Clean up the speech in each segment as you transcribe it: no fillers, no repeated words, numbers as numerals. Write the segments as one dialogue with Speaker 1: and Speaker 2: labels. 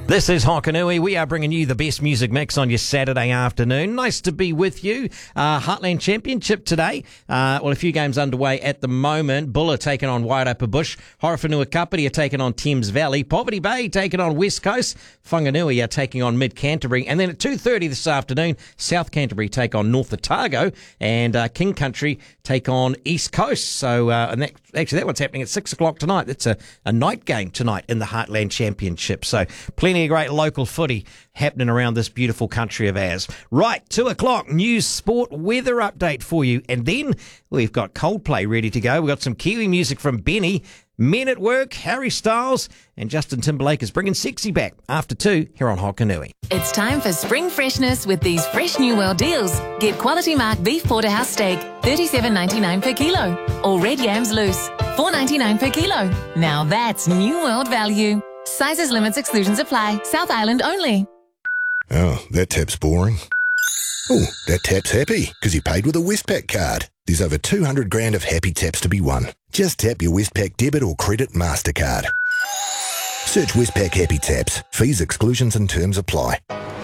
Speaker 1: This is Hokanui. We are bringing you the best music mix on your Saturday afternoon. Nice to be with you. Heartland Championship today. A few games underway at the moment. Bulla taking on Wairarapa Bush. Horowhenua Kapiti are taking on Thames Valley. Poverty Bay taking on West Coast. Whanganui are taking on Mid Canterbury. And then at 2:30 this afternoon, South Canterbury take on North Otago. And King Country take on East Coast. So, that one's happening at 6 o'clock tonight. That's a night game tonight in the Heartland Championship. So, plenty of great local footy happening around this beautiful country of ours. Right, 2 o'clock, news, sport, weather update for you. And then we've got Coldplay ready to go. We've got some Kiwi music from Benny, Men at Work, Harry Styles, and Justin Timberlake is bringing Sexy back after 2 here on Hokanui.
Speaker 2: It's time for spring freshness with these fresh New World deals. Get quality mark beef porterhouse steak, $37.99 per kilo. Or red yams loose, $4.99 per kilo. Now that's New World value. Sizes, limits, exclusions apply. South Island only.
Speaker 3: Oh, that tap's boring. Oh, that tap's happy because he paid with a Westpac card. There's over 200 grand of happy taps to be won. Just tap your Westpac debit or credit MasterCard. Search Westpac Happy Taps. Fees, exclusions and terms apply.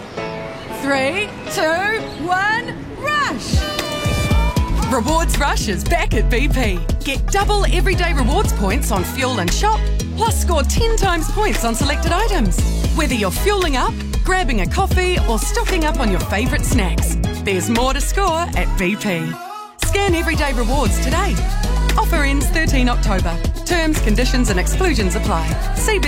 Speaker 4: 3, 2, 1, rush! Rewards Rush is back at BP. Get double everyday rewards points on fuel and shop, plus score 10 times points on selected items. Whether you're fueling up, grabbing a coffee or stocking up on your favourite snacks, there's more to score at BP. Scan everyday rewards today. Offer ends 13 October. Terms, conditions and exclusions apply. See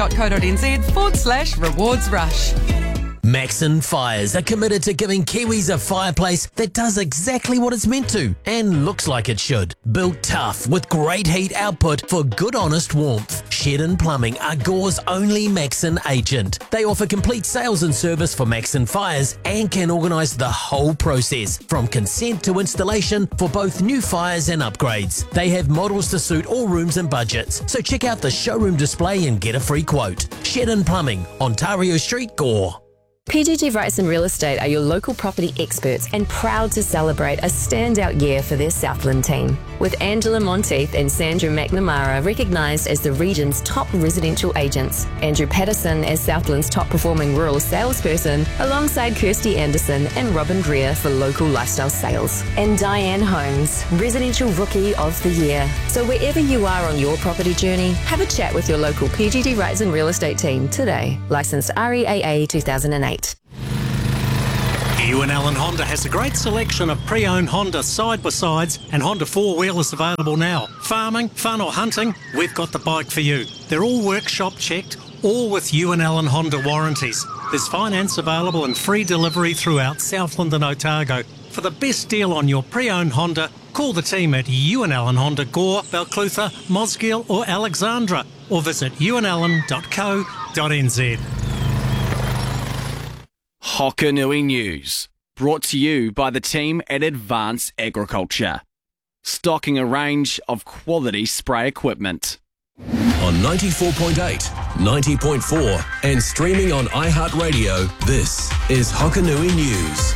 Speaker 4: bp.co.nz/rewards rush.
Speaker 5: Maxon Fires are committed to giving Kiwis a fireplace that does exactly what it's meant to and looks like it should. Built tough with great heat output for good honest warmth. Shed & Plumbing are Gore's only Maxon agent. They offer complete sales and service for Maxon Fires and can organise the whole process from consent to installation for both new fires and upgrades. They have models to suit all rooms and budgets, so check out the showroom display and get a free quote. Shed & Plumbing, Ontario Street, Gore.
Speaker 6: PGG Wrightson Real Estate are your local property experts and proud to celebrate a standout year for their Southland team. With Angela Monteith and Sandra McNamara recognised as the region's top residential agents, Andrew Patterson as Southland's top performing rural salesperson, alongside Kirsty Anderson and Robin Greer for local lifestyle sales, and Diane Holmes, Residential Rookie of the Year. So wherever you are on your property journey, have a chat with your local PGG Wrightson Real Estate team today. Licensed REAA 2008.
Speaker 7: Ewan Allen Honda has a great selection of pre-owned Honda side-by-sides and Honda four-wheelers available now. Farming, fun or hunting, we've got the bike for you. They're all workshop checked, all with Ewan Allen Honda warranties. There's finance available and free delivery throughout Southland and Otago. For the best deal on your pre-owned Honda, call the team at Ewan Allen Honda Gore, Balclutha, Mosgiel or Alexandra, or visit ewanallen.co.nz.
Speaker 8: Hokanui News, brought to you by the team at Advance Agriculture, stocking a range of quality spray equipment.
Speaker 9: On 94.8, 90.4 and streaming on iHeartRadio, this is Hokanui News.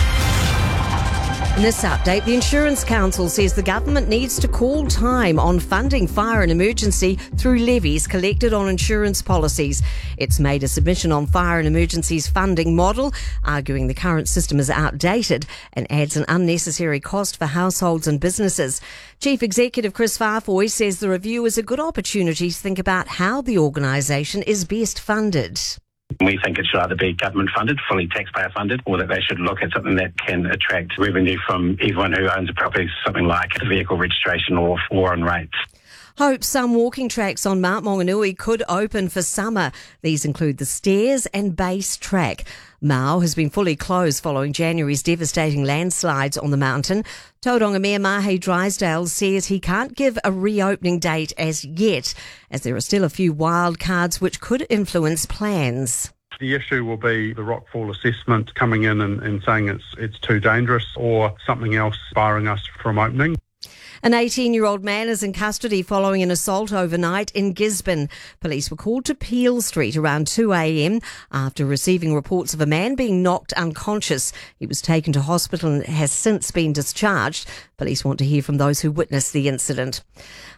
Speaker 10: In this update, the Insurance Council says the government needs to call time on funding fire and emergency through levies collected on insurance policies. It's made a submission on fire and emergencies funding model, arguing the current system is outdated and adds an unnecessary cost for households and businesses. Chief Executive Chris Farfoy says the review is a good opportunity to think about how the organisation is best funded.
Speaker 11: We think it should either be government funded, fully taxpayer funded, or that they should look at something that can attract revenue from everyone who owns a property, something like vehicle registration or foreign rates.
Speaker 10: Hopes some walking tracks on Mount Maunganui could open for summer. These include the Stairs and Base Track. Mau has been fully closed following January's devastating landslides on the mountain. Tauranga Mayor Mahe Drysdale says he can't give a reopening date as yet, as there are still a few wild cards which could influence plans.
Speaker 12: The issue will be the rockfall assessment coming in and saying it's too dangerous, or something else barring us from opening.
Speaker 10: An 18-year-old man is in custody following an assault overnight in Gisborne. Police were called to Peel Street around 2 a.m. after receiving reports of a man being knocked unconscious. He was taken to hospital and has since been discharged. Police want to hear from those who witnessed the incident.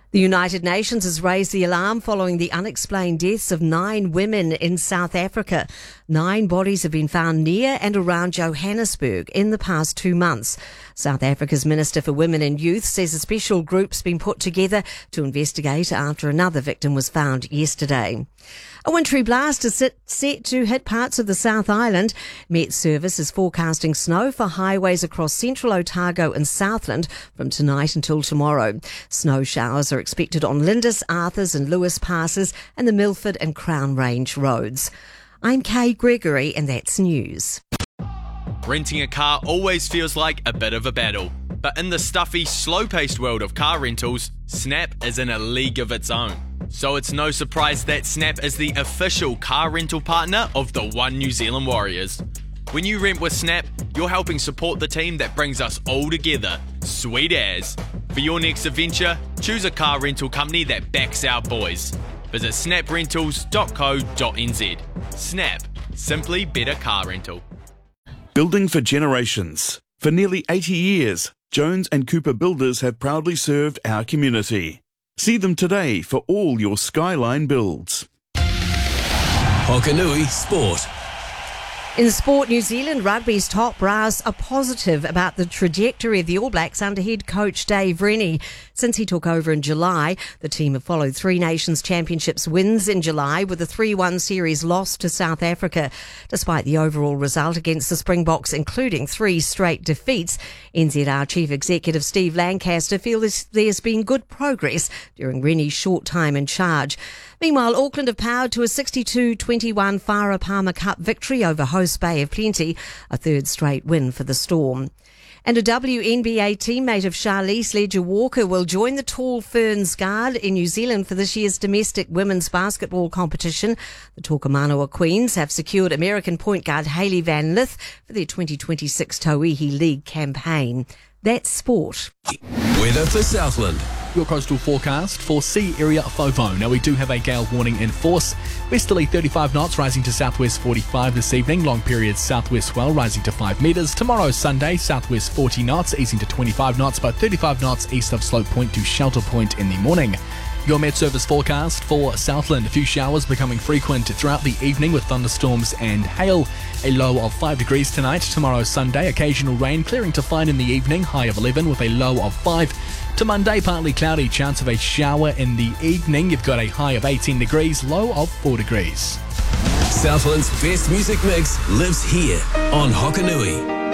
Speaker 10: The United Nations has raised the alarm following the unexplained deaths of 9 women in South Africa. 9 bodies have been found near and around Johannesburg in the past 2 months. South Africa's Minister for Women and Youth says a special group's been put together to investigate after another victim was found yesterday. A wintry blast is set to hit parts of the South Island. Met Service is forecasting snow for highways across central Otago and Southland from tonight until tomorrow. Snow showers are expected on Lindis, Arthurs and Lewis passes and the Milford and Crown Range roads. I'm Kay Gregory and that's news.
Speaker 13: Renting a car always feels like a bit of a battle. But in the stuffy, slow-paced world of car rentals, Snap is in a league of its own. So it's no surprise that Snap is the official car rental partner of the One New Zealand Warriors. When you rent with Snap, you're helping support the team that brings us all together. Sweet as. For your next adventure, choose a car rental company that backs our boys. Visit snaprentals.co.nz. Snap. Simply better car rental.
Speaker 14: Building for generations. For nearly 80 years, Jones and Cooper Builders have proudly served our community. See them today for all your Skyline builds.
Speaker 9: Hokanui Sport.
Speaker 10: In sport, New Zealand Rugby's top brass are positive about the trajectory of the All Blacks under head coach Dave Rennie. Since he took over in July, the team have followed 3 Nations Championships wins in July with a 3-1 series loss to South Africa. Despite the overall result against the Springboks, including 3 straight defeats, NZR Chief Executive Steve Lancaster feels there's been good progress during Rennie's short time in charge. Meanwhile, Auckland have powered to a 62-21 Farah Palmer Cup victory over host Bay of Plenty, a 3rd straight win for the Storm. And a WNBA teammate of Charlize Ledger-Walker will join the Tall Ferns Guard in New Zealand for this year's domestic women's basketball competition. The Tokomanoa Queens have secured American point guard Hailey Van Lith for their 2026 Tauihi League campaign. That's sport.
Speaker 9: Weather for Southland.
Speaker 15: Your coastal forecast for sea area FOFO. Now we do have a gale warning in force. Westerly 35 knots rising to southwest 45 this evening. Long period southwest swell rising to 5 metres. Tomorrow Sunday southwest 40 knots easing to 25 knots, but 35 knots east of Slope Point to Shelter Point in the morning. Your Met Service forecast for Southland. A few showers becoming frequent throughout the evening with thunderstorms and hail. A low of 5 degrees tonight. Tomorrow Sunday, occasional rain clearing to fine in the evening. High of 11 with a low of 5. To Monday, partly cloudy, chance of a shower in the evening. You've got a high of 18 degrees, low of 4 degrees.
Speaker 9: Southland's best music mix lives here on Hokanui.